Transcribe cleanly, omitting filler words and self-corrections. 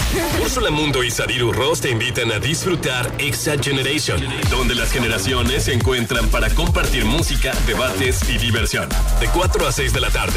Úrsula Mundo y Sadiru Ross te invitan a disfrutar Exa Generation, donde las generaciones se encuentran para compartir música, debates y diversión. De 4 a 6 de la tarde.